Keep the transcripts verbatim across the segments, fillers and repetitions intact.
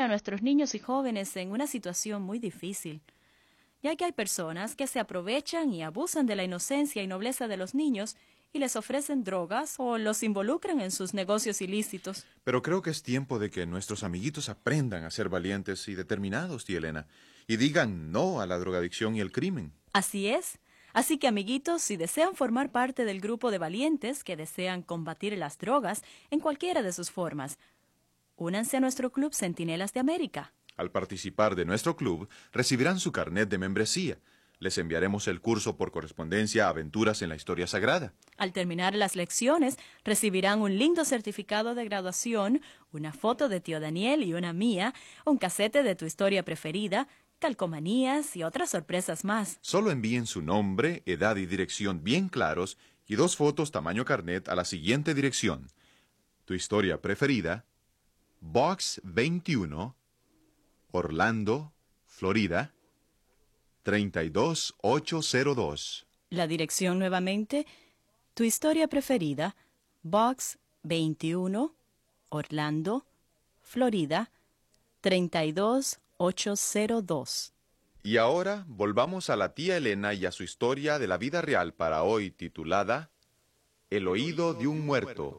a nuestros niños y jóvenes en una situación muy difícil, ya que hay personas que se aprovechan y abusan de la inocencia y nobleza de los niños y les ofrecen drogas o los involucran en sus negocios ilícitos. Pero creo que es tiempo de que nuestros amiguitos aprendan a ser valientes y determinados, tía Elena, y digan no a la drogadicción y el crimen. Así es. Así que, amiguitos, si desean formar parte del grupo de valientes que desean combatir las drogas en cualquiera de sus formas, únanse a nuestro Club Centinelas de América. Al participar de nuestro club, recibirán su carnet de membresía. Les enviaremos el curso por correspondencia Aventuras en la Historia Sagrada. Al terminar las lecciones, recibirán un lindo certificado de graduación, una foto de tío Daniel y una mía, un casete de tu historia preferida, calcomanías y otras sorpresas más. Solo envíen su nombre, edad y dirección bien claros y dos fotos tamaño carnet a la siguiente dirección. Tu historia preferida, Box veintiuno, Orlando, Florida, treinta y dos mil ochocientos dos. La dirección nuevamente, tu historia preferida, Box veintiuno, Orlando, Florida, treinta y dos mil ochocientos dos. Y ahora volvamos a la tía Elena y a su historia de la vida real para hoy titulada El oído de un muerto.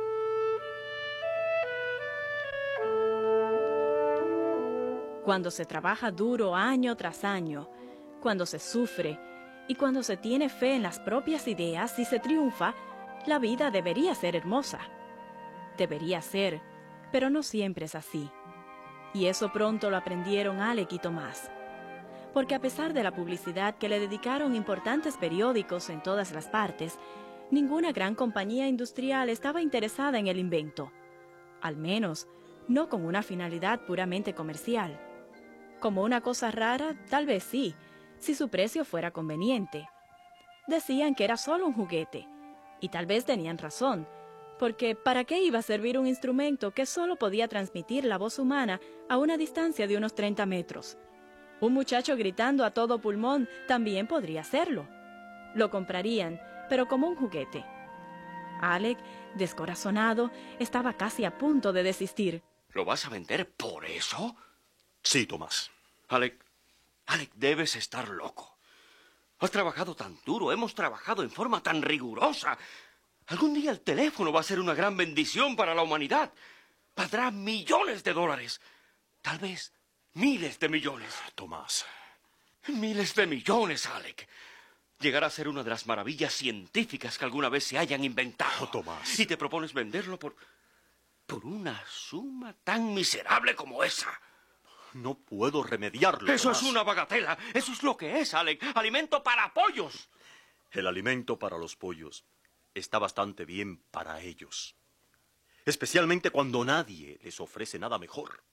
Cuando se trabaja duro año tras año, cuando se sufre y cuando se tiene fe en las propias ideas y se triunfa, la vida debería ser hermosa. Debería ser, pero no siempre es así. Y eso pronto lo aprendieron Alec y Tomás. Porque a pesar de la publicidad que le dedicaron importantes periódicos en todas las partes, ninguna gran compañía industrial estaba interesada en el invento. Al menos, no con una finalidad puramente comercial. Como una cosa rara, tal vez sí, si su precio fuera conveniente. Decían que era solo un juguete, y tal vez tenían razón, porque ¿para qué iba a servir un instrumento que solo podía transmitir la voz humana a una distancia de unos treinta metros? Un muchacho gritando a todo pulmón también podría hacerlo. Lo comprarían, pero como un juguete. Alec, descorazonado, estaba casi a punto de desistir. ¿Lo vas a vender por eso? Sí, Tomás. Alec, Alec, debes estar loco. Has trabajado tan duro, hemos trabajado en forma tan rigurosa. Algún día el teléfono va a ser una gran bendición para la humanidad. Valdrá millones de dólares. Tal vez miles de millones. Tomás. Miles de millones, Alec. Llegará a ser una de las maravillas científicas que alguna vez se hayan inventado. Oh, Tomás. Y te propones venderlo por... por una suma tan miserable como esa. No puedo remediarlo, Eso Tomás. es una bagatela. Eso es lo que es, Alec. Alimento para pollos. El alimento para los pollos está bastante bien para ellos. Especialmente cuando nadie les ofrece nada mejor.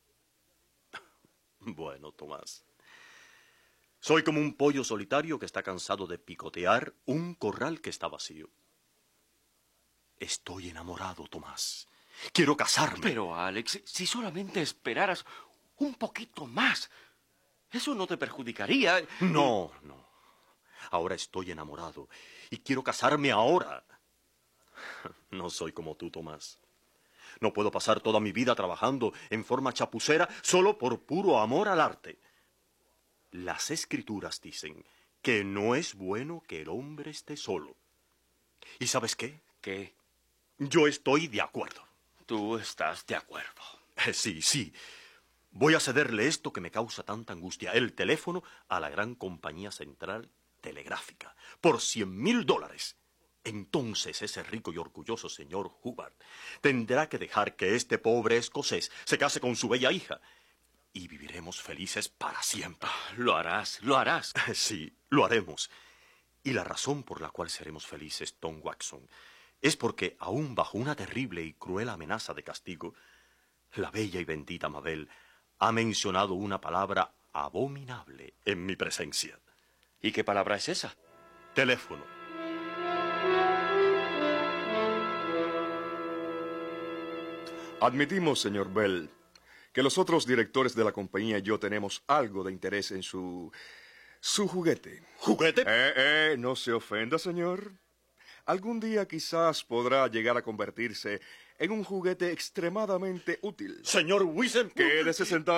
Bueno, Tomás. Soy como un pollo solitario que está cansado de picotear un corral que está vacío. Estoy enamorado, Tomás. Quiero casarme. Pero, Alex, si solamente esperaras un poquito más, eso no te perjudicaría. No, no. Ahora estoy enamorado y quiero casarme ahora. No soy como tú, Tomás. No puedo pasar toda mi vida trabajando en forma chapucera solo por puro amor al arte. Las escrituras dicen que no es bueno que el hombre esté solo. ¿Y sabes qué? ¿Qué? Yo estoy de acuerdo. Tú estás de acuerdo. Eh, sí, sí. Voy a cederle esto que me causa tanta angustia, el teléfono, a la gran compañía central telegráfica, por cien mil dólares. Entonces ese rico y orgulloso señor Hubbard tendrá que dejar que este pobre escocés se case con su bella hija. Y viviremos felices para siempre. Lo harás, lo harás. Sí, lo haremos. Y la razón por la cual seremos felices, Tom Watson, es porque, aún bajo una terrible y cruel amenaza de castigo, la bella y bendita Mabel ha mencionado una palabra abominable en mi presencia. ¿Y qué palabra es esa? Teléfono. Admitimos, señor Bell, que los otros directores de la compañía y yo tenemos algo de interés en su... su juguete. ¿Juguete? Eh, eh, no se ofenda, señor. Algún día quizás podrá llegar a convertirse en un juguete extremadamente útil. Señor Wiesen. Quédese sentado.